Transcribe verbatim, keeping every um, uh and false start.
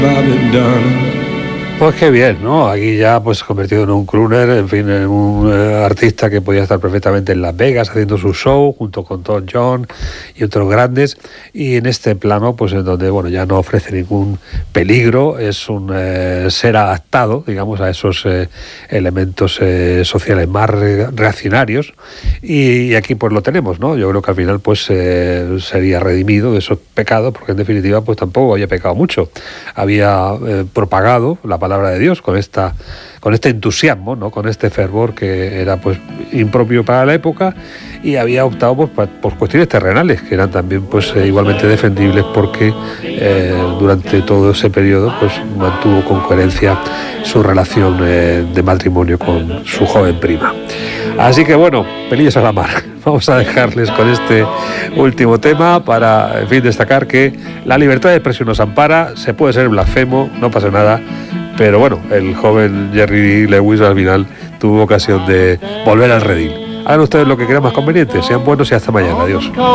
Pues qué bien, ¿no? Aquí ya pues convertido en un crooner, en fin, en un eh, artista que podía estar perfectamente en Las Vegas haciendo su show junto con Tom Jones y otros grandes, y en este plano pues en donde bueno ya no ofrece ningún peligro, es un eh, ser adaptado, digamos, a esos eh, elementos eh, sociales más re- reaccionarios, y, y aquí pues lo tenemos, ¿no? Yo creo que al final pues eh, sería redimido de esos pecados, porque en definitiva pues tampoco había pecado mucho, había eh, propagado la palabra de Dios con esta con este entusiasmo, ¿no? Con este fervor que era pues impropio para la época, y había optado pues, por, por cuestiones terrenales que eran también pues eh, igualmente defendibles, porque eh, durante todo ese periodo pues mantuvo con coherencia su relación eh, de matrimonio con su joven prima. Así que bueno, pelillos a la mar. Vamos a dejarles con este último tema para, en fin, destacar que la libertad de expresión nos ampara, se puede ser blasfemo, no pasa nada, pero bueno, el joven Jerry Lewis al final tuvo ocasión de volver al redil. Hagan ustedes lo que crean más conveniente, sean buenos y hasta mañana. Adiós.